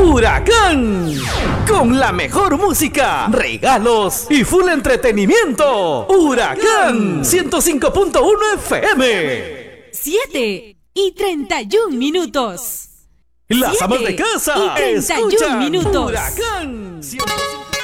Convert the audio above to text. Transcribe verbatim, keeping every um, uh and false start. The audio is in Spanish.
Huracán. Con la mejor música, regalos y full entretenimiento. Huracán ciento cinco punto uno F M. siete y treinta y un minutos. Las amas de casa y treinta y un escuchan minutos. Huracán ciento cinco.